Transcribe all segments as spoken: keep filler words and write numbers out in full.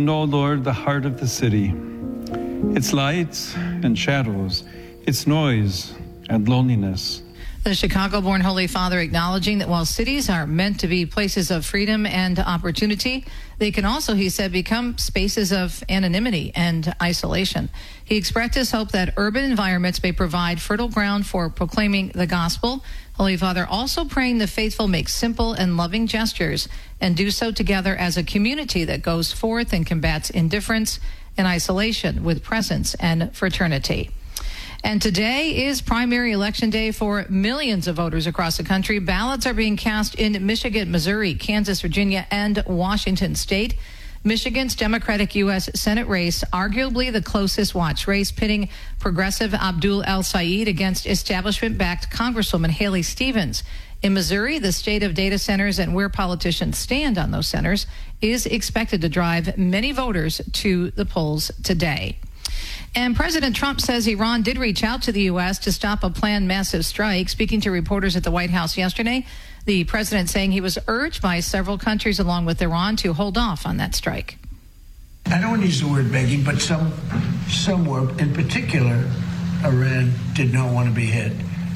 know, Lord, the heart of the city, its lights and shadows, its noise and loneliness. The Chicago-born Holy Father acknowledging that while cities are meant to be places of freedom and opportunity, they can also, he said, become spaces of anonymity and isolation. He expressed his hope that urban environments may provide fertile ground for proclaiming the gospel. Holy Father also praying the faithful make simple and loving gestures and do so together as a community that goes forth and combats indifference and isolation with presence and fraternity. And today is primary election day for millions of voters across the country. Ballots are being cast in Michigan, Missouri, Kansas, Virginia, and Washington state. Michigan's Democratic U S Senate race, arguably the closest watched race, pitting progressive Abdul El-Sayed against establishment-backed Congresswoman Haley Stevens. In Missouri, the state of data centers and where politicians stand on those centers is expected to drive many voters to the polls today. And President Trump says Iran did reach out to the U S to stop a planned massive strike. Speaking to reporters at the White House yesterday, the president saying he was urged by several countries along with Iran to hold off on that strike. I don't want to use the word begging, but some, some were. In particular, Iran did not want to be hit.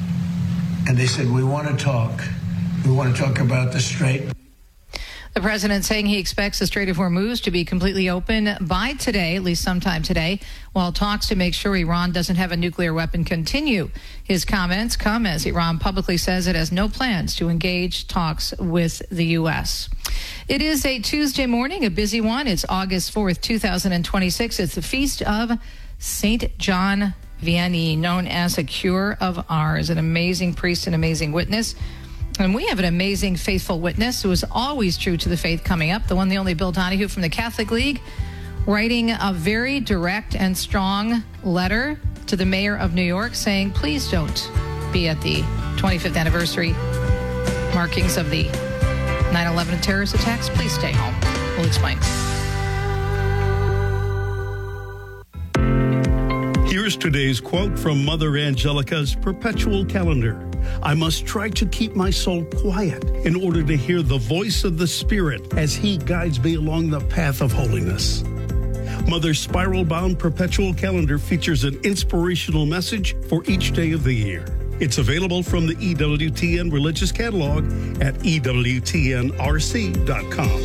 And they said, we want to talk. We want to talk about the Strait. The president saying he expects the Strait of Hormuz to be completely open by today, at least sometime today, while talks to make sure Iran doesn't have a nuclear weapon continue. His comments come as Iran publicly says it has no plans to engage talks with the U S. It is a Tuesday morning, a busy one. It's August fourth, two thousand twenty-six. It's the feast of Saint John Vianney, known as a cure of ours, an amazing priest, an amazing witness. And we have an amazing faithful witness who is always true to the faith coming up, the one, the only Bill Donahue from the Catholic League, writing a very direct and strong letter to the mayor of New York saying, please don't be at the twenty-fifth anniversary markings of the nine eleven terrorist attacks. Please stay home. We'll explain. Here's today's quote from Mother Angelica's Perpetual Calendar. I must try to keep my soul quiet in order to hear the voice of the Spirit as He guides me along the path of holiness. Mother's spiral-bound Perpetual Calendar features an inspirational message for each day of the year. It's available from the E W T N Religious Catalog at E W T N R C dot com.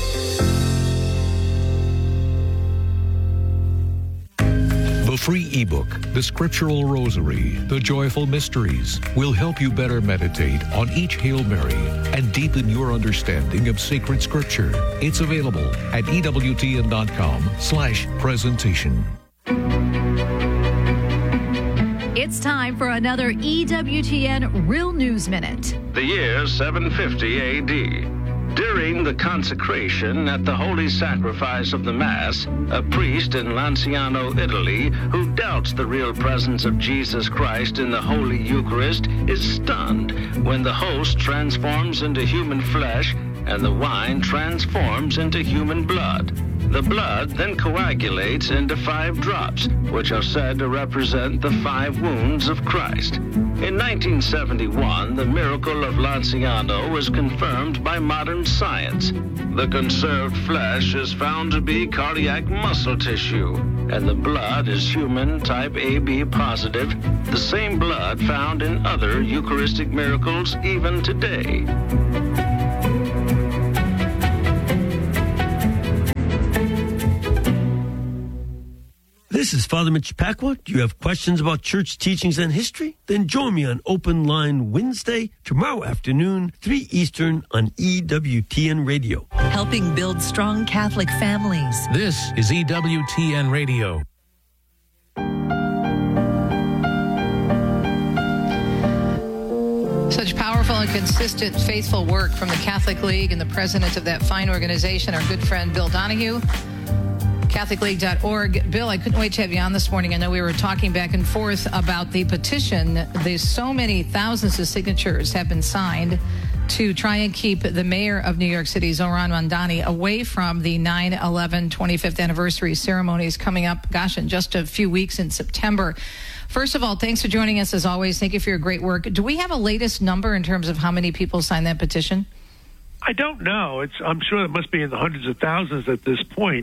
The free ebook, The Scriptural Rosary, The Joyful Mysteries, will help you better meditate on each Hail Mary and deepen your understanding of sacred scripture. It's available at E W T N dot com slash presentation. It's time for another E W T N Real News Minute. The year seven fifty A D. During the consecration at the Holy Sacrifice of the Mass, a priest in Lanciano, Italy, who doubts the real presence of Jesus Christ in the Holy Eucharist, is stunned when the host transforms into human flesh and the wine transforms into human blood. The blood then coagulates into five drops, which are said to represent the five wounds of Christ. In nineteen seventy-one, the miracle of Lanciano was confirmed by modern science. The conserved flesh is found to be cardiac muscle tissue, and the blood is human type A B positive, the same blood found in other Eucharistic miracles even today. This is Father Mitch Pacwa. Do you have questions about church teachings and history? Then join me on Open Line Wednesday, tomorrow afternoon, three Eastern on E W T N Radio. Helping build strong Catholic families. This is E W T N Radio. Such powerful and consistent, faithful work from the Catholic League and the president of that fine organization, our good friend Bill Donahue. Catholic League dot org. Bill, I couldn't wait to have you on this morning. I know we were talking back and forth about the petition. There's so many thousands of signatures have been signed to try and keep the mayor of New York City, Zohran Mamdani, away from the nine eleven twenty-fifth anniversary ceremonies coming up, gosh, in just a few weeks in September. First of all, thanks for joining us as always. Thank you for your great work. Do we have a latest number in terms of how many people signed that petition? I don't know. It's I'm sure it must be in the hundreds of thousands at this point.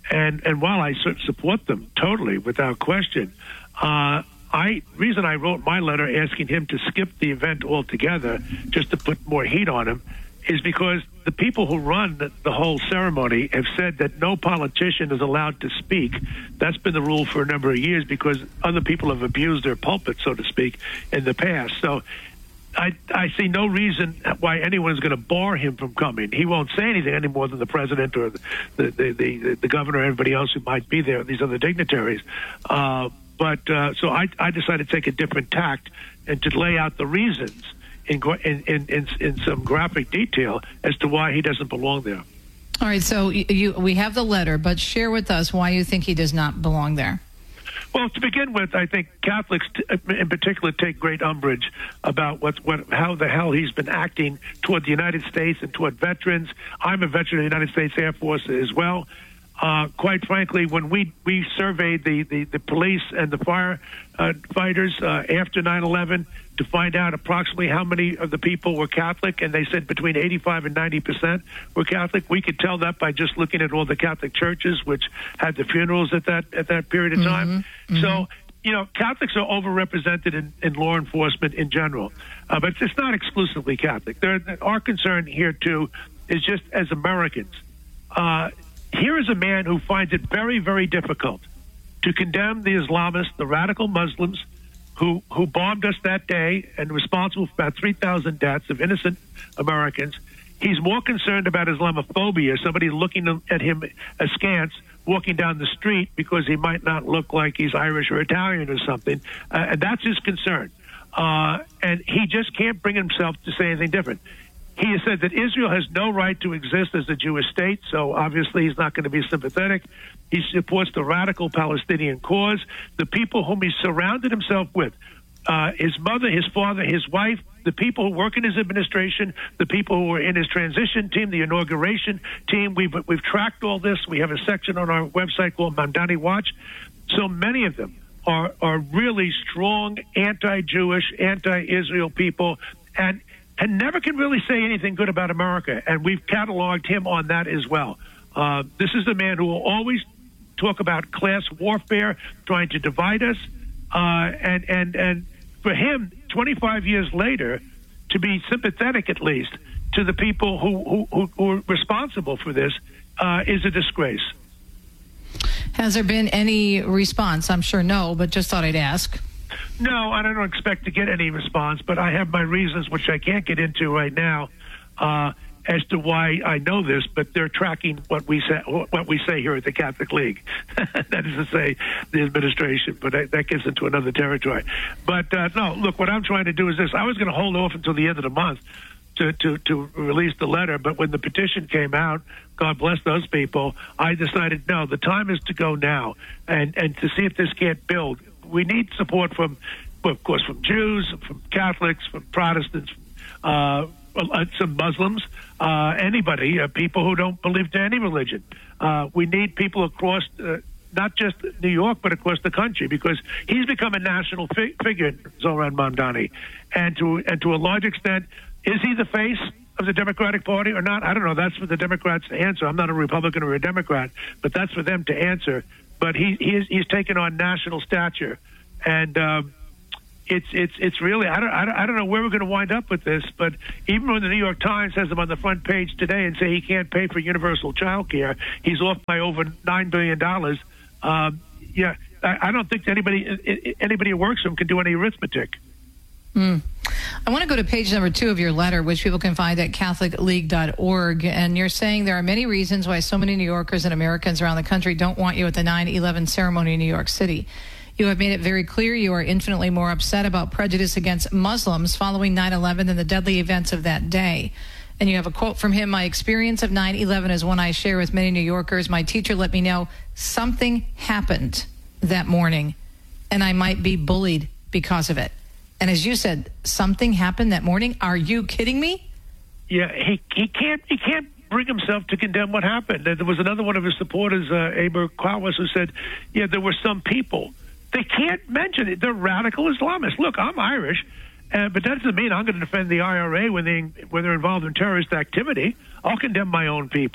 And and while I su- support them totally, without question, uh, I reason I wrote my letter asking him to skip the event altogether, just to put more heat on him, is because the people who run the, the whole ceremony have said that no politician is allowed to speak. That's been the rule for a number of years because other people have abused their pulpit, so to speak, in the past. So I, I see no reason why anyone is going to bar him from coming. He won't say anything any more than the president or the the, the, the, the governor or everybody else who might be there, these other dignitaries. Uh, but uh, so I, I decided to take a different tact and to lay out the reasons in, in, in, in, in some graphic detail as to why he doesn't belong there. All right, so you, we have the letter, but share with us why you think he does not belong there. Well, to begin with, I think Catholics t- in particular take great umbrage about what, what, how the hell he's been acting toward the United States and toward veterans. I'm a veteran of the United States Air Force as well. Uh, quite frankly, when we, we surveyed the, the, the police and the fire uh, fighters uh, after nine eleven to find out approximately how many of the people were Catholic, and they said between eighty-five and ninety percent were Catholic. We could tell that by just looking at all the Catholic churches, which had the funerals at that at that period of time. Mm-hmm. Mm-hmm. So, you know, Catholics are overrepresented in, in law enforcement in general, uh, but it's not exclusively Catholic. There, our concern here, too, is just as Americans. Uh, Here is a man who finds it very, very difficult to condemn the Islamists, the radical Muslims, who, who bombed us that day and responsible for about three thousand deaths of innocent Americans. He's more concerned about Islamophobia, somebody looking at him askance, walking down the street because he might not look like he's Irish or Italian or something. Uh, and that's his concern. Uh, and he just can't bring himself to say anything different. He has said that Israel has no right to exist as a Jewish state, so obviously he's not going to be sympathetic. He supports the radical Palestinian cause, the people whom he surrounded himself with, uh, his mother, his father, his wife, the people who work in his administration, the people who were in his transition team, the inauguration team. We've, we've tracked all this. We have a section on our website called Mamdani Watch. So many of them are, are really strong anti-Jewish, anti-Israel people, and and never can really say anything good about America, and we've cataloged him on that as well. Uh, this is the man who will always talk about class warfare, trying to divide us, uh, and, and, and for him, twenty-five years later, to be sympathetic at least to the people who, who, who are responsible for this uh, is a disgrace. Has there been any response? I'm sure no, but just thought I'd ask. No, I don't expect to get any response, but I have my reasons, which I can't get into right now, uh, as to why I know this. But they're tracking what we say, what we say here at the Catholic League. That is to say, the administration. But that, that gets into another territory. But uh, no, look, what I'm trying to do is this: I was going to hold off until the end of the month to, to to release the letter, but when the petition came out, God bless those people, I decided no, the time is to go now, and and to see if this can't build. We need support from, well, of course, from Jews, from Catholics, from Protestants, uh, some Muslims, uh, anybody, uh, people who don't believe to any religion. Uh, we need people across, uh, not just New York, but across the country, because he's become a national fi- figure, Zohran Mamdani. And to, and to a large extent, is he the face of the Democratic Party or not? I don't know. That's for the Democrats to answer. I'm not a Republican or a Democrat, but that's for them to answer. But he, he's, he's taken on national stature, and um, it's it's it's really I don't, I don't I don't know where we're going to wind up with this. But even when the New York Times has him on the front page today and say he can't pay for universal child care, he's off by over nine billion dollars. Um, yeah, I, I don't think anybody anybody who works for him can do any arithmetic. Mm. I want to go to page number two of your letter, which people can find at catholic league dot org. And you're saying there are many reasons why so many New Yorkers and Americans around the country don't want you at the nine eleven ceremony in New York City. You have made it very clear you are infinitely more upset about prejudice against Muslims following nine eleven than the deadly events of that day. And you have a quote from him: "My experience of nine eleven is one I share with many New Yorkers. My teacher let me know something happened that morning, and I might be bullied because of it." And as you said, something happened that morning. Are you kidding me? Yeah, he he can't he can't bring himself to condemn what happened. There was another one of his supporters, uh, Aber Kwawas, who said, "Yeah, there were some people." They can't mention it. They're radical Islamists. Look, I'm Irish, uh, but that doesn't mean I'm going to defend the I R A when they when they're involved in terrorist activity. I'll condemn my own people.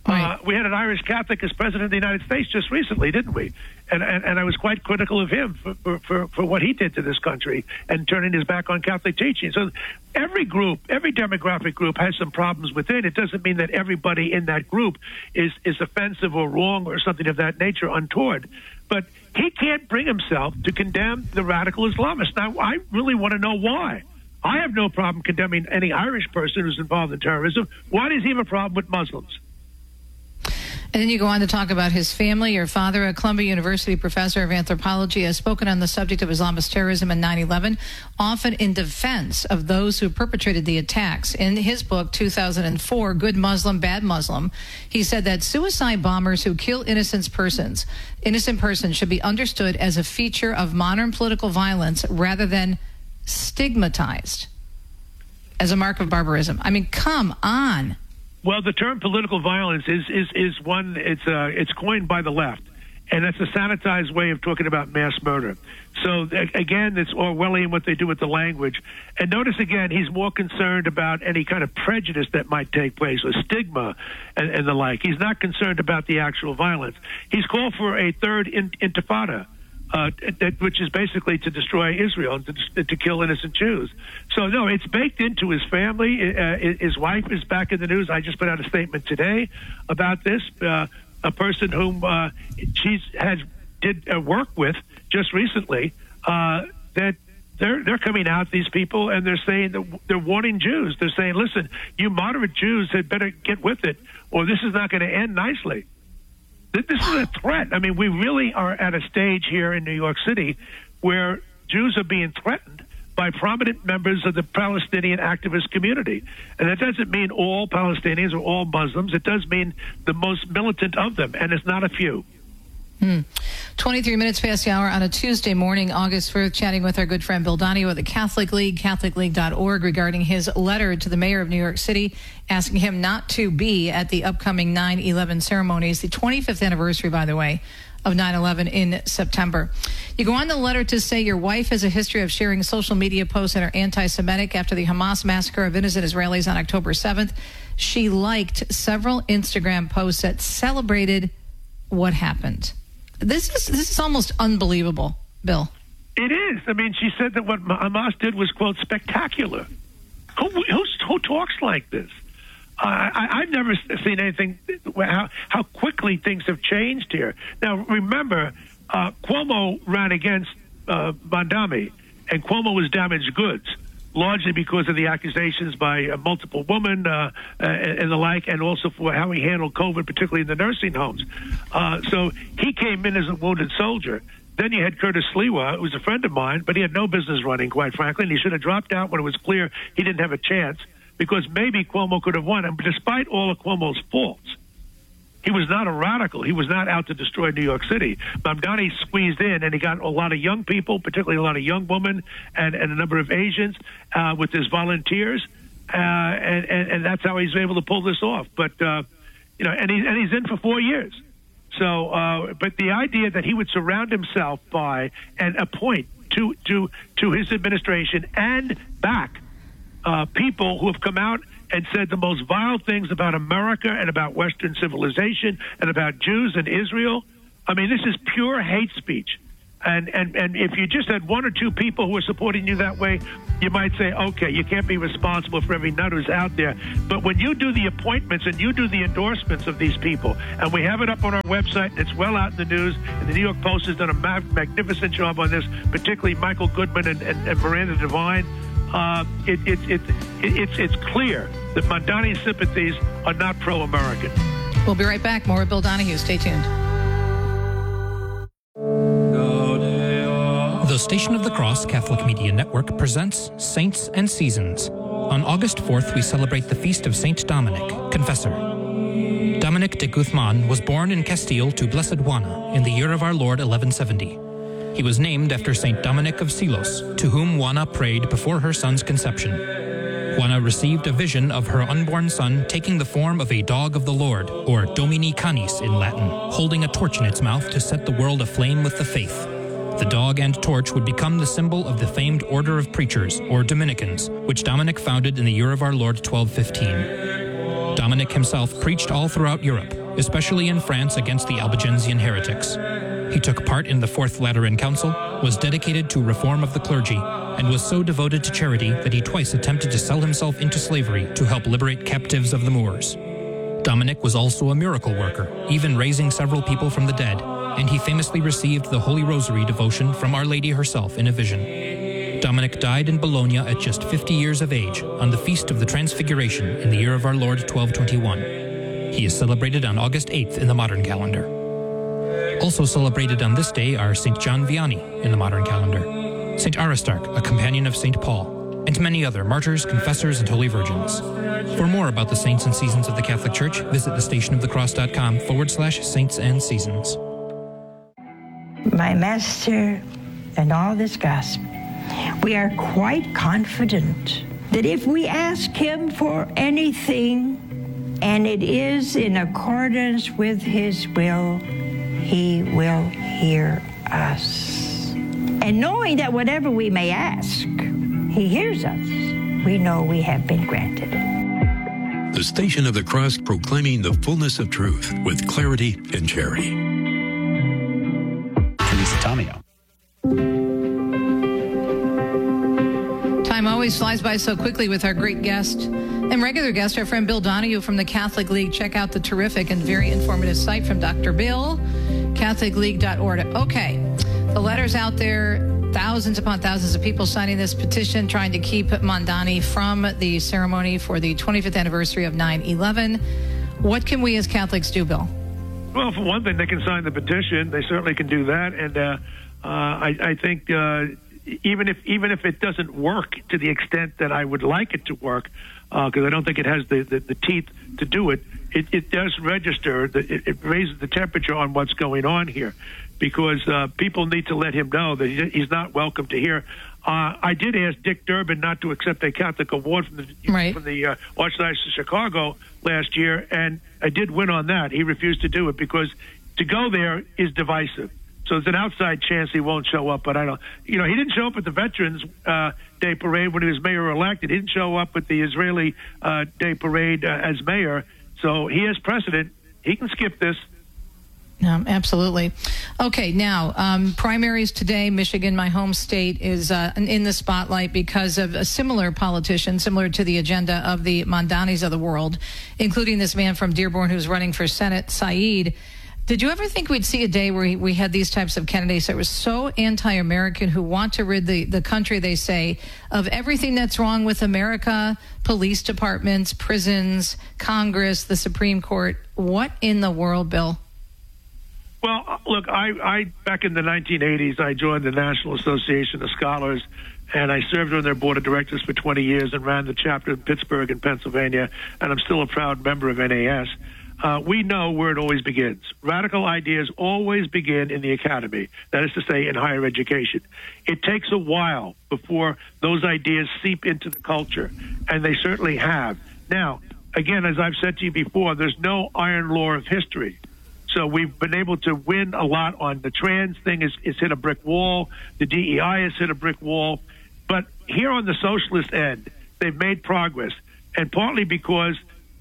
Uh, we had an Irish Catholic as president of the United States just recently, didn't we? And and, and I was quite critical of him for, for, for, for what he did to this country and turning his back on Catholic teaching. So every group, every demographic group has some problems within. It doesn't mean that everybody in that group is, is offensive or wrong or something of that nature, untoward. But he can't bring himself to condemn the radical Islamists. Now, I really want to know why. I have no problem condemning any Irish person who's involved in terrorism. Why does he have a problem with Muslims? And then you go on to talk about his family. Your father, a Columbia University professor of anthropology, has spoken on the subject of Islamist terrorism and nine eleven, often in defense of those who perpetrated the attacks. In his book, two thousand four, Good Muslim, Bad Muslim, he said that suicide bombers who kill innocent persons, innocent persons should be understood as a feature of modern political violence rather than stigmatized as a mark of barbarism. I mean, come on. Well, the term political violence is is, is one, it's uh, it's coined by the left, and it's a sanitized way of talking about mass murder. So, again, it's Orwellian what they do with the language. And notice, again, he's more concerned about any kind of prejudice that might take place or stigma and, and the like. He's not concerned about the actual violence. He's called for a third in, intifada. Uh, which is basically to destroy Israel and to, to kill innocent Jews. So, no, it's baked into his family. Uh, his wife is back in the news. I just put out a statement today about this. Uh, a person whom uh, she's had did uh, work with just recently, uh, that they're they're coming out, these people, and they're saying that they're warning Jews. They're saying, listen, you moderate Jews had better get with it, or this is not going to end nicely. This is a threat. I mean, we really are at a stage here in New York City where Jews are being threatened by prominent members of the Palestinian activist community. And that doesn't mean all Palestinians or all Muslims. It does mean the most militant of them, and it's not a few. Hmm. twenty-three minutes past the hour on a Tuesday morning, August first, chatting with our good friend Bill Donahue of the Catholic League, catholic league dot org, regarding his letter to the mayor of New York City, asking him not to be at the upcoming nine eleven ceremonies, the twenty-fifth anniversary, by the way, of nine eleven in September. You go on the letter to say your wife has a history of sharing social media posts that are anti-Semitic after the Hamas massacre of innocent Israelis on October seventh. She liked several Instagram posts that celebrated what happened. This is this is almost unbelievable, Bill. It is. I mean, she said that what Hamas did was, quote, spectacular. Who who, who talks like this? Uh, I, I've never seen anything, how, how quickly things have changed here. Now, remember, uh, Cuomo ran against uh, Mondami, and Cuomo was damaged goods, largely because of the accusations by uh, multiple women uh, uh, and, and the like, and also for how he handled COVID, particularly in the nursing homes. Uh, so he came in as a wounded soldier. Then you had Curtis Sliwa, who was a friend of mine, but he had no business running, quite frankly, and he should have dropped out when it was clear he didn't have a chance, because maybe Cuomo could have won. And despite all of Cuomo's faults, he was not a radical. He was not out to destroy New York City. Mamdani squeezed in, and he got a lot of young people, particularly a lot of young women and, and a number of Asians uh, with his volunteers, uh, and, and, and that's how he's able to pull this off. But, uh, you know, and, he, and he's in for four years. So, uh, but the idea that he would surround himself by and appoint to, to, to his administration and back uh, people who have come out and said the most vile things about America and about Western civilization and about Jews and Israel. I mean, this is pure hate speech. And, and, and if you just had one or two people who are supporting you that way, you might say, okay, you can't be responsible for every nut who's out there. But when you do the appointments and you do the endorsements of these people, and we have it up on our website, and it's well out in the news, and the New York Post has done a ma- magnificent job on this, particularly Michael Goodman and, and, and Miranda Devine, uh, it, it, it, it, it's, it's clear that Mondani's sympathies are not pro-American. We'll be right back. More with Bill Donahue. Stay tuned. The Station of the Cross Catholic Media Network presents Saints and Seasons. On August fourth, we celebrate the feast of Saint Dominic, Confessor. Dominic de Guzman was born in Castile to Blessed Juana in the year of our Lord eleven seventy. He was named after Saint Dominic of Silos, to whom Juana prayed before her son's conception. Juana received a vision of her unborn son taking the form of a dog of the Lord, or Domini Canis in Latin, holding a torch in its mouth to set the world aflame with the faith. The dog and torch would become the symbol of the famed Order of Preachers, or Dominicans, which Dominic founded in the year of our Lord twelve fifteen. Dominic himself preached all throughout Europe, especially in France against the Albigensian heretics. He took part in the Fourth Lateran Council, was dedicated to reform of the clergy, and was so devoted to charity that he twice attempted to sell himself into slavery to help liberate captives of the Moors. Dominic was also a miracle worker, even raising several people from the dead, and he famously received the Holy Rosary devotion from Our Lady herself in a vision. Dominic died in Bologna at just fifty years of age on the Feast of the Transfiguration in the year of our Lord twelve twenty-one. He is celebrated on August eighth in the modern calendar. Also celebrated on this day are Saint John Vianney in the modern calendar, Saint Aristarch, a companion of Saint Paul, and many other martyrs, confessors, and holy virgins. For more about the saints and seasons of the Catholic Church, visit thestationofthecross.com forward slash saints and seasons. My Master and all this gospel, we are quite confident that if we ask him for anything, and it is in accordance with his will, he will hear us. And knowing that whatever we may ask, he hears us, we know we have been granted. The Station of the Cross, proclaiming the fullness of truth with clarity and charity. Teresa Tomeo. Time always flies by so quickly with our great guest and regular guest, our friend Bill Donahue from the Catholic League. Check out the terrific and very informative site from Doctor Bill, catholic league dot org. Okay, the letters out there, thousands upon thousands of people signing this petition trying to keep Mondani from the ceremony for the twenty-fifth anniversary of nine eleven. What can we as Catholics do, Bill? Well, for one thing, they can sign the petition. They certainly can do that. And uh, uh, I, I think uh, even if even if it doesn't work to the extent that I would like it to work, because uh, I don't think it has the, the, the teeth to do it, it, it does register. The, it, it raises the temperature on what's going on here, because uh, people need to let him know that he, he's not welcome to here. Uh, I did ask Dick Durbin not to accept a Catholic award from the right. from the uh, Archdiocese of Chicago last year, and I did win on that. He refused to do it because to go there is divisive. So there's an outside chance he won't show up, but I don't. You know, he didn't show up at the Veterans uh, Day Parade when he was mayor-elected. He didn't show up at the Israeli uh, Day Parade uh, as mayor. So he has precedent. He can skip this. Um, absolutely. Okay, now, um, primaries today, Michigan, my home state, is uh, in the spotlight because of a similar politician, similar to the agenda of the Mondanis of the world, including this man from Dearborn who's running for Senate, Saeed. Did you ever think we'd see a day where we had these types of candidates that were so anti-American, who want to rid the, the country, they say, of everything that's wrong with America, police departments, prisons, Congress, the Supreme Court? What in the world, Bill? Well, look, I, I back in the nineteen eighties, I joined the National Association of Scholars, and I served on their board of directors for twenty years and ran the chapter in Pittsburgh in Pennsylvania, and I'm still a proud member of N A S. Uh, we know where it always begins. Radical ideas always begin in the academy, that is to say, in higher education. It takes a while before those ideas seep into the culture, and they certainly have. Now, again, as I've said to you before, there's no iron law of history. So we've been able to win a lot on the trans thing is, is hit a brick wall. The D E I has hit a brick wall. But here on the socialist end, they've made progress, and partly because,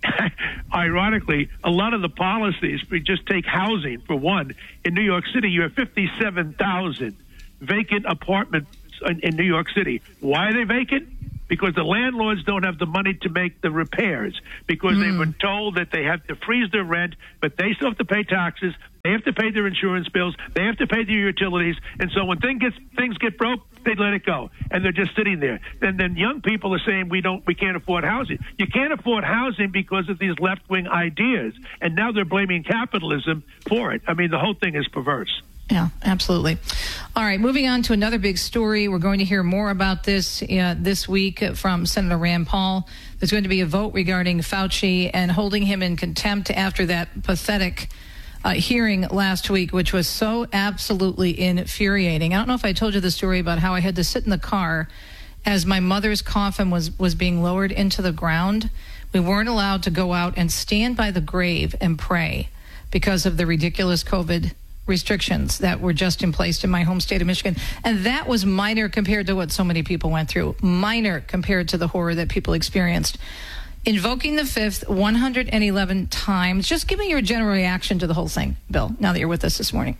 ironically, a lot of the policies, we just take housing for one. In New York City, you have fifty-seven thousand vacant apartments in, in New York City. Why are they vacant? Because the landlords don't have the money to make the repairs, because mm. they've been told that they have to freeze their rent, but they still have to pay taxes, they have to pay their insurance bills, they have to pay their utilities, and so when thing gets, things get broke, they let it go, and they're just sitting there. And then young people are saying we don't, we can't afford housing. You can't afford housing because of these left-wing ideas, and now they're blaming capitalism for it. I mean, the whole thing is perverse. Yeah, absolutely. All right, moving on to another big story. We're going to hear more about this uh, this week from Senator Rand Paul. There's going to be a vote regarding Fauci and holding him in contempt after that pathetic uh, hearing last week, which was so absolutely infuriating. I don't know if I told you the story about how I had to sit in the car as my mother's coffin was, was being lowered into the ground. We weren't allowed to go out and stand by the grave and pray because of the ridiculous COVID restrictions that were just in place in my home state of Michigan. And that was minor compared to what so many people went through. Minor compared to the horror that people experienced. invoking the fifth one hundred eleven times. Just give me your general reaction to the whole thing, Bill, now that you're with us this morning.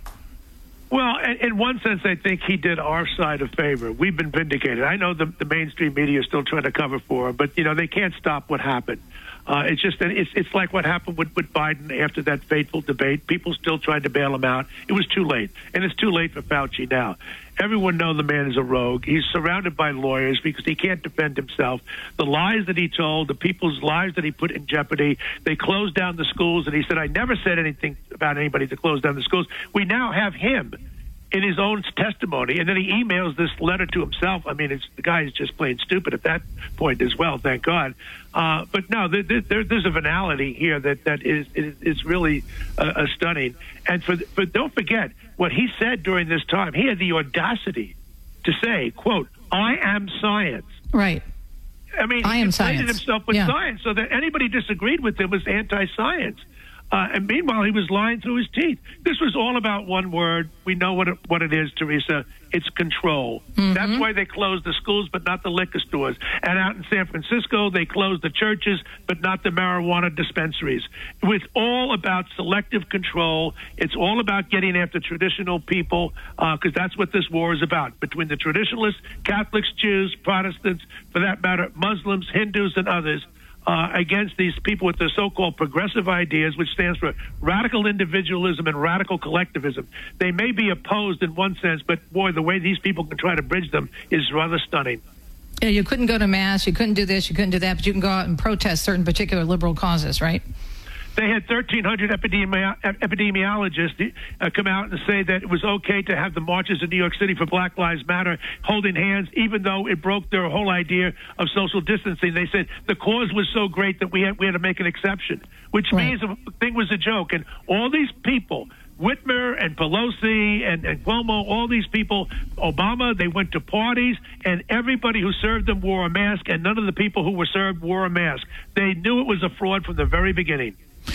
Well, in one sense, I think he did our side a favor. We've been vindicated. I know the, the mainstream media is still trying to cover for him, but, you know, they can't stop what happened. Uh, it's just that it's, it's like what happened with, with Biden after that fateful debate. People still tried to bail him out. It was too late, and it's too late for Fauci now. Everyone knows the man is a rogue. He's surrounded by lawyers because he can't defend himself. The lies that he told, the people's lives that he put in jeopardy, they closed down the schools, and he said, I never said anything about anybody to close down the schools. We now have him in his own testimony, and then he emails this letter to himself. I mean, it's, the guy is just plain stupid at that point as well, thank God. Uh, but no, there, there, there's a venality here that, that is, is, is really uh, uh, stunning. And for, for don't forget, what he said during this time, he had the audacity to say, quote, I am science. Right. I mean, I he am conflated science. himself with Yeah. science so that anybody disagreed with him was anti-science. Uh, and meanwhile, he was lying through his teeth. This was all about one word. We know what it, what it is, Teresa. It's control. Mm-hmm. That's why they closed the schools, but not the liquor stores. And out in San Francisco, they closed the churches, but not the marijuana dispensaries. It's all about selective control. It's all about getting after traditional people, because uh, that's what this war is about, between the traditionalists, Catholics, Jews, Protestants, for that matter, Muslims, Hindus, and others. Uh, against these people with their so-called progressive ideas, which stands for radical individualism and radical collectivism. They may be opposed in one sense, but boy, the way these people can try to bridge them is rather stunning. Yeah, you couldn't go to mass, you couldn't do this, you couldn't do that, but you can go out and protest certain particular liberal causes, right? They had thirteen hundred epidemi- epidemiologists uh, come out and say that it was okay to have the marches in New York City for Black Lives Matter holding hands, even though it broke their whole idea of social distancing. They said the cause was so great that we had, we had to make an exception, which right. means the thing was a joke. And all these people, Whitmer and Pelosi and, and Cuomo, all these people, Obama, they went to parties, and everybody who served them wore a mask, and none of the people who were served wore a mask. They knew it was a fraud from the very beginning.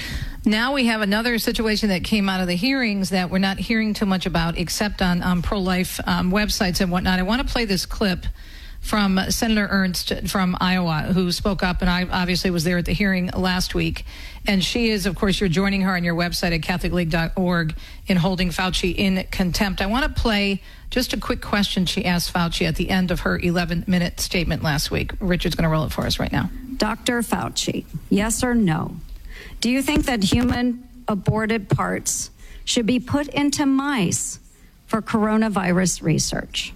Now we have another situation that came out of the hearings that we're not hearing too much about, except on um, pro-life um, websites and whatnot. I want to play this clip from Senator Ernst from Iowa, who spoke up, and I obviously was there at the hearing last week. And she is, of course, you're joining her on your website at catholic league dot org in holding Fauci in contempt. I want to play just a quick question she asked Fauci at the end of her eleven-minute statement last week. Richard's going to roll it for us right now. Doctor Fauci, yes or no? Do you think that human aborted parts should be put into mice for coronavirus research?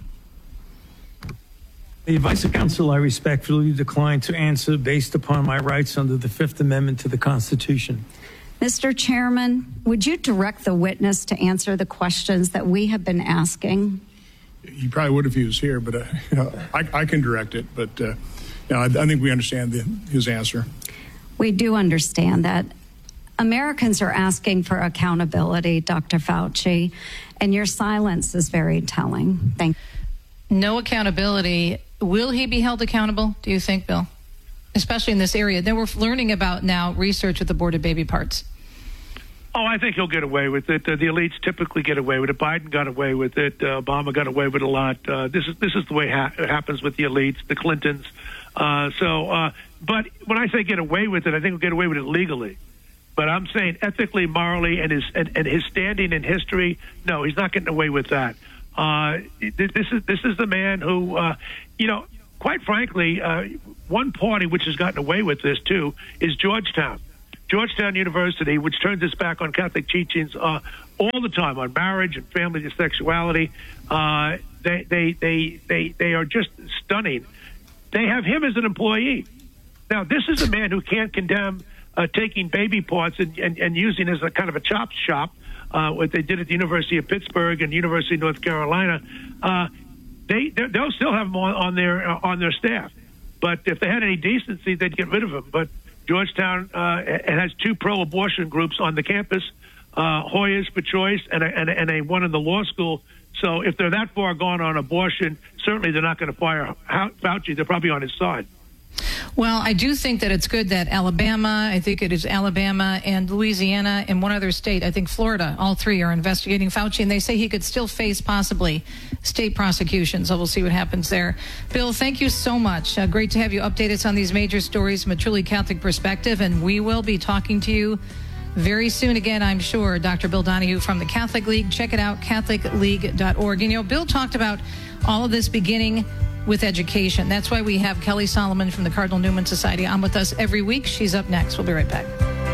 The advice of counsel, I respectfully decline to answer based upon my rights under the Fifth Amendment to the Constitution. Mister Chairman, would you direct the witness to answer the questions that we have been asking? He probably would if he was here, but uh, you know, I, I can direct it. But uh, you know, I, I think we understand the, his answer. We do understand that. Americans are asking for accountability, Doctor Fauci, and your silence is very telling. Thank you. No accountability. Will he be held accountable, do you think, Bill? Especially in this area. Then we're learning about now research with aborted baby parts. Oh, I think he'll get away with it. Uh, the elites typically get away with it. Biden got away with it. Uh, Obama got away with it a lot. Uh, this is this is the way ha- it happens with the elites, the Clintons. Uh, so, uh, but when I say get away with it, I think he'll get away with it legally. But I'm saying ethically, morally, and his and, and his standing in history, no, he's not getting away with that. Uh, this is this is the man who, uh, you know, quite frankly, uh, one party which has gotten away with this too is Georgetown. Georgetown University, which turns its back on Catholic teachings uh, all the time on marriage and family and sexuality. Uh, they, they they they they are just stunning. They have him as an employee. Now, this is a man who can't condemn uh, taking baby parts and, and, and using as a kind of a chop shop, uh, what they did at the University of Pittsburgh and University of North Carolina. Uh, they they'll still have him on, on their uh, on their staff, but if they had any decency, they'd get rid of him. But Georgetown uh, it has two pro-abortion groups on the campus, uh, Hoyas for Choice and a, and, a, and a one in the law school. So if they're that far gone on abortion, certainly they're not going to fire Fauci. They're probably on his side. Well, I do think that it's good that Alabama, I think it is Alabama and Louisiana and one other state, I think Florida, all three are investigating Fauci, and they say he could still face possibly state prosecution. So we'll see what happens there. Bill, thank you so much. Uh, great to have you update us on these major stories from a truly Catholic perspective, and we will be talking to you very soon again, I'm sure. Doctor Bill Donohue from the Catholic League. Check it out, catholic league dot org. And, you know, Bill talked about all of this beginning with education. That's why we have Kelly Solomon from the Cardinal Newman Society on with us every week. She's up next. We'll be right back.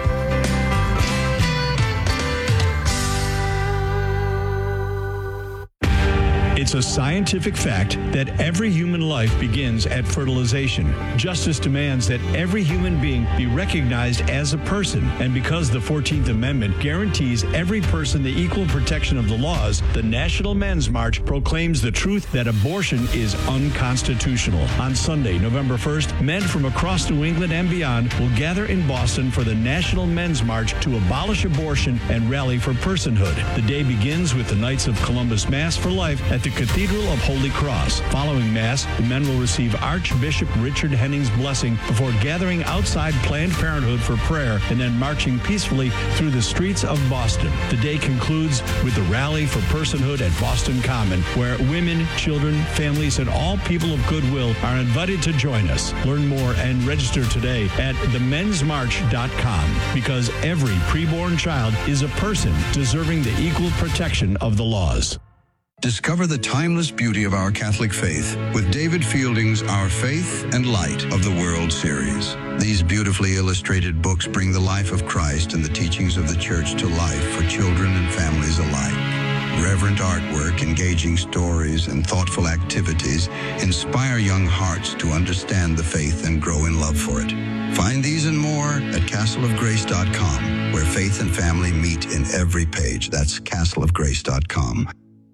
It's a scientific fact that every human life begins at fertilization. Justice demands that every human being be recognized as a person. And because the fourteenth Amendment guarantees every person the equal protection of the laws, the National Men's March proclaims the truth that abortion is unconstitutional. On Sunday, November first, men from across New England and beyond will gather in Boston for the National Men's March to abolish abortion and rally for personhood. The day begins with the Knights of Columbus Mass for Life at the Cathedral of Holy Cross. Following Mass, the men will receive Archbishop Richard Henning's blessing before gathering outside Planned Parenthood for prayer and then marching peacefully through the streets of Boston. The day concludes with the Rally for Personhood at Boston Common, where women, children, families, and all people of goodwill are invited to join us. Learn more and register today at the mens march dot com, because every preborn child is a person deserving the equal protection of the laws. Discover the timeless beauty of our Catholic faith with David Fielding's Our Faith and Light of the World series. These beautifully illustrated books bring the life of Christ and the teachings of the Church to life for children and families alike. Reverent artwork, engaging stories, and thoughtful activities inspire young hearts to understand the faith and grow in love for it. Find these and more at castle of grace dot com, where faith and family meet in every page. That's castle of grace dot com.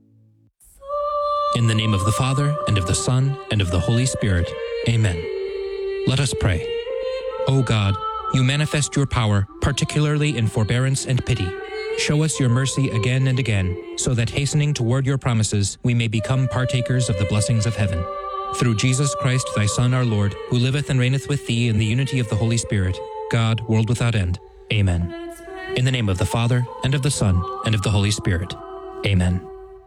In the name of the Father, and of the Son, and of the Holy Spirit. Amen. Let us pray. O God, you manifest your power, particularly in forbearance and pity. Show us your mercy again and again, so that hastening toward your promises, we may become partakers of the blessings of heaven. Through Jesus Christ, thy Son, our Lord, who liveth and reigneth with thee in the unity of the Holy Spirit, God, world without end. Amen. In the name of the Father, and of the Son, and of the Holy Spirit. Amen.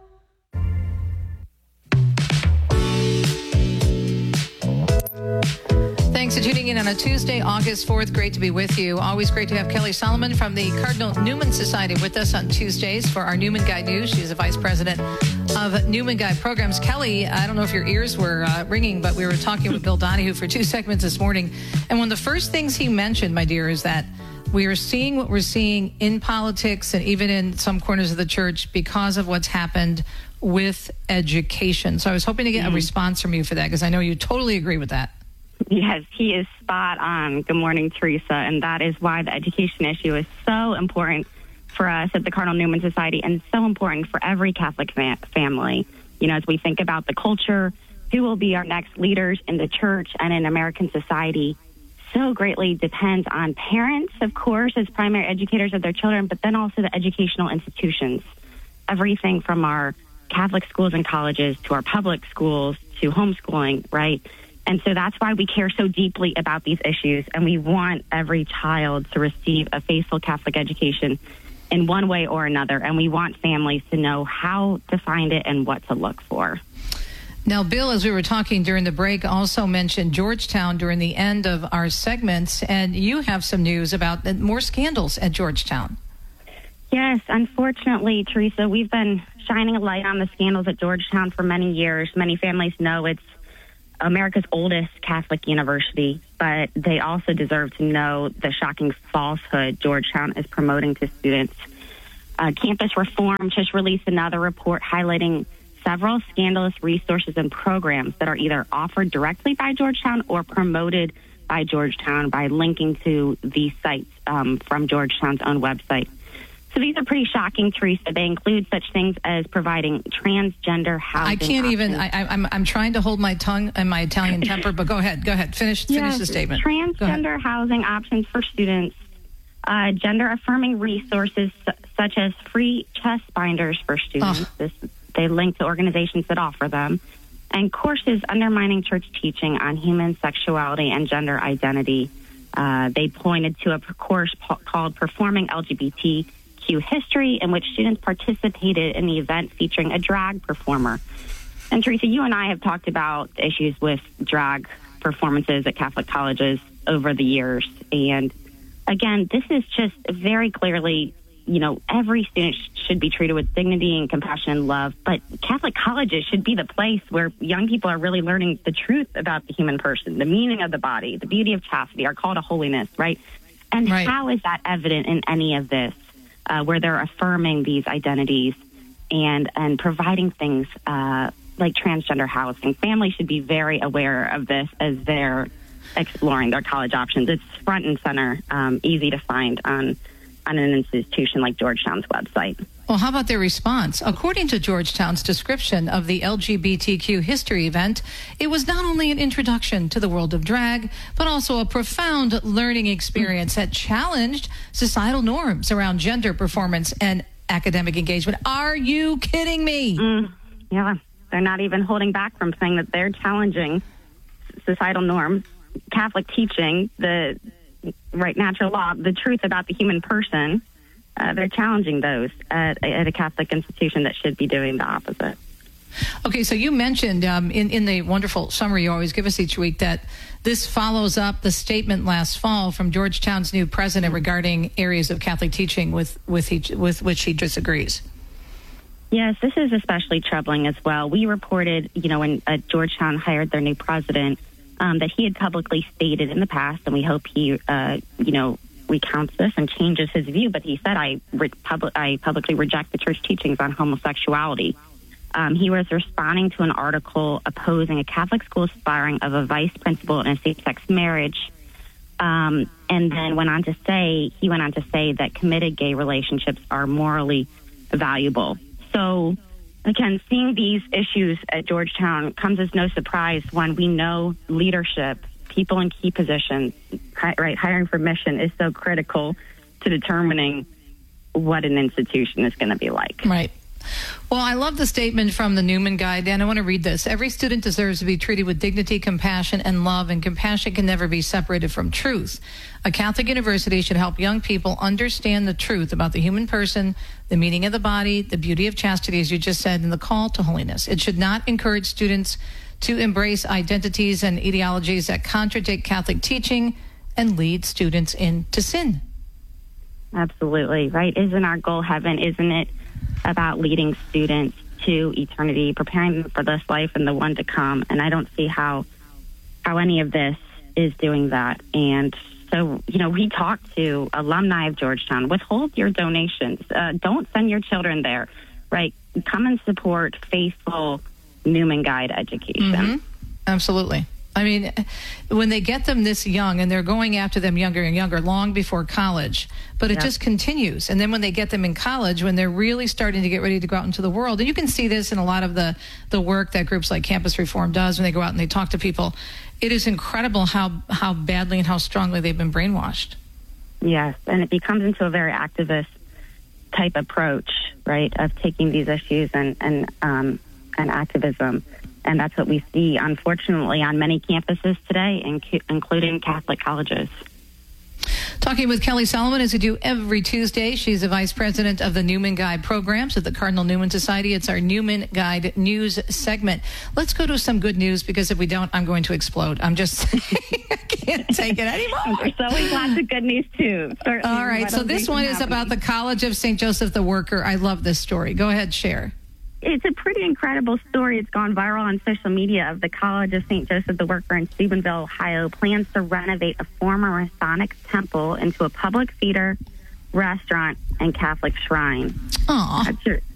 Thanks for tuning in on a Tuesday, August fourth. Great to be with you. Always great to have Kelly Solomon from the Cardinal Newman Society with us on Tuesdays for our Newman Guide News. She's the vice president of Newman Guide Programs. Kelly, I don't know if your ears were uh, ringing, but we were talking with Bill Donohue for two segments this morning. And one of the first things he mentioned, my dear, is that we are seeing what we're seeing in politics and even in some corners of the church because of what's happened with education. So I was hoping to get mm-hmm. a response from you for that, because I know you totally agree with that. Yes, he is spot on. Good morning, Teresa. And that is why the education issue is so important for us at the Cardinal Newman Society, and so important for every Catholic fa- family. You know, as we think about the culture, who will be our next leaders in the church and in American society, so greatly depends on parents, of course, as primary educators of their children, but then also the educational institutions. Everything from our Catholic schools and colleges to our public schools to homeschooling, right? And so that's why we care so deeply about these issues, and we want every child to receive a faithful Catholic education in one way or another, and we want families to know how to find it and what to look for. Now, Bill, as we were talking during the break, also mentioned Georgetown during the end of our segments, and you have some news about more scandals at Georgetown. Yes, unfortunately, Teresa, we've been shining a light on the scandals at Georgetown for many years. Many families know it's America's oldest Catholic university, but they also deserve to know the shocking falsehood Georgetown is promoting to students. Uh, Campus Reform just released another report highlighting several scandalous resources and programs that are either offered directly by Georgetown or promoted by Georgetown by linking to these sites um, from Georgetown's own website. So these are pretty shocking, Teresa. They include such things as providing transgender housing. I can't options. even. I, I'm I'm trying to hold my tongue and my Italian temper, but go ahead. Go ahead. Finish finish yes, the statement. Transgender housing options for students, uh, gender affirming resources su- such as free chest binders for students. Oh. This, they link to organizations that offer them, and courses undermining church teaching on human sexuality and gender identity. Uh, they pointed to a course po- called Performing L G B T Q History, in which students participated in the event featuring a drag performer. And Teresa, you and I have talked about issues with drag performances at Catholic colleges over the years. And again, this is just very clearly, you know, every student sh- should be treated with dignity and compassion and love. But Catholic colleges should be the place where young people are really learning the truth about the human person, the meaning of the body, the beauty of chastity, our call to holiness, right? And right. How is that evident in any of this, uh, where they're affirming these identities and, and providing things uh, like transgender housing? Families should be very aware of this as they're exploring their college options. It's front and center, um, easy to find on on an institution like Georgetown's website. Well, how about their response? According to Georgetown's description of the L G B T Q history event, it was not only an introduction to the world of drag, but also a profound learning experience that challenged societal norms around gender performance and academic engagement. Are you kidding me? Mm, yeah, they're not even holding back from saying that they're challenging societal norms, Catholic teaching, the right natural law, the truth about the human person. Uh, they're challenging those at, at a Catholic institution that should be doing the opposite. Okay, so you mentioned um, in, in the wonderful summary you always give us each week that this follows up the statement last fall from Georgetown's new president regarding areas of Catholic teaching with, with, each, with which he disagrees. Yes, this is especially troubling as well. We reported, you know, when uh, Georgetown hired their new president, Um, that he had publicly stated in the past, and we hope he, uh, you know, recounts this and changes his view. But he said, I, re- public, I publicly reject the church teachings on homosexuality. Um, he was responding to an article opposing a Catholic school aspiring of a vice principal in a same-sex marriage, um, and then went on to say, he went on to say that committed gay relationships are morally valuable. So, again, seeing these issues at Georgetown comes as no surprise when we know leadership, people in key positions, right, hiring for mission is so critical to determining what an institution is going to be like. Right. Well, I love the statement from the Newman Guide, and I want to read this. Every student deserves to be treated with dignity, compassion, and love, and compassion can never be separated from truth. A Catholic university should help young people understand the truth about the human person, the meaning of the body, the beauty of chastity, as you just said, and the call to holiness. It should not encourage students to embrace identities and ideologies that contradict Catholic teaching and lead students into sin. Absolutely, right? Isn't our goal heaven? Isn't it about leading students to eternity, preparing them for this life and the one to come? And I don't see how how any of this is doing that. And so, you know, we talk to alumni of Georgetown. Withhold your donations. Uh, don't send your children there, right? Come and support faithful Newman Guide education. Mm-hmm. Absolutely. I mean, when they get them this young, and they're going after them younger and younger, long before college, but it yeah. just continues. And then when they get them in college, when they're really starting to get ready to go out into the world, and you can see this in a lot of the, the work that groups like Campus Reform does when they go out and they talk to people, it is incredible how, how badly and how strongly they've been brainwashed. Yes, and it becomes into a very activist type approach, right, of taking these issues and, and, um, and activism. And that's what we see, unfortunately, on many campuses today, including Catholic colleges. Talking with Kelly Solomon, as we do every Tuesday. She's the vice president of the Newman Guide programs at the Cardinal Newman Society. It's our Newman Guide news segment. Let's go to some good news, because if we don't, I'm going to explode. I'm just, I can't take it anymore. There's always lots of good news, too. Certainly. All right, so this one is about the College of Saint Joseph the Worker. I love this story. Go ahead, share. It's a pretty incredible story. It's gone viral on social media. Of the College of Saint Joseph the Worker in Steubenville, Ohio, plans to renovate a former Masonic temple into a public theater, restaurant, and Catholic shrine. Aww. That's your,